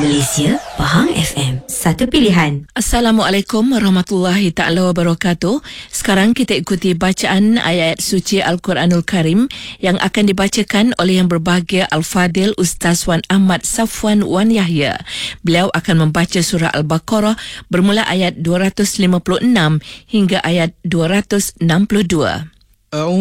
Malaysia, Pahang FM, satu pilihan. Assalamualaikum warahmatullahi ta'ala wabarakatuh. Sekarang kita ikuti bacaan ayat suci Al-Quranul Karim yang akan dibacakan oleh yang berbahagia Al-Fadil Ustaz Wan Ahmad Safwan Wan Yahya. Beliau akan membaca surah Al-Baqarah bermula ayat 256 hingga ayat 262.